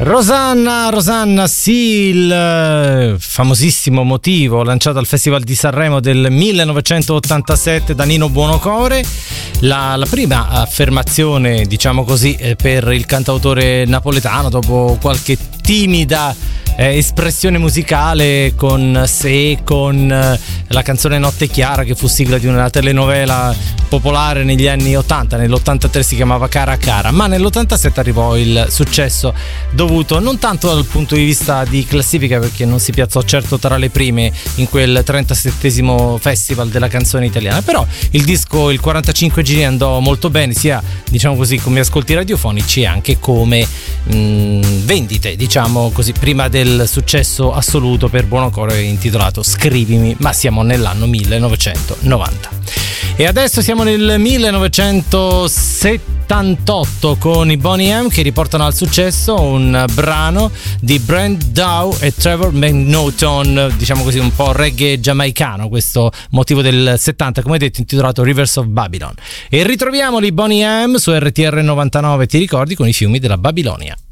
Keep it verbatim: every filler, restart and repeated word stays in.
Rosanna, Rosanna, sì, il famosissimo motivo lanciato al Festival di Sanremo del millenovecentottantasette da Nino Buonocore, la, la prima affermazione, diciamo così, per il cantautore napoletano dopo qualche timida eh, espressione musicale con Se, con eh, la canzone Notte Chiara, che fu sigla di una telenovela popolare negli anni ottanta. Nell'ottantatré si chiamava Cara Cara, ma nell'ottantasette arrivò il successo dovuto non tanto dal punto di vista di classifica, perché non si piazzò certo tra le prime in quel trentasettesimo Festival della canzone italiana, però il disco, il quarantacinque giri, andò molto bene, sia diciamo così come ascolti radiofonici e anche come mh, vendite, diciamo così, prima del successo assoluto per Buonocore intitolato Scrivimi, ma siamo nell'anno millenovecentonovanta. E adesso siamo nel millenovecentosettantotto con i Boney M, che riportano al successo un brano di Brent Dow e Trevor McNaughton, diciamo così un po' reggae giamaicano, questo motivo del settanta, come detto, intitolato Rivers of Babylon. E ritroviamo i Boney M su R T R novantanove, ti ricordi, con i fiumi della Babilonia.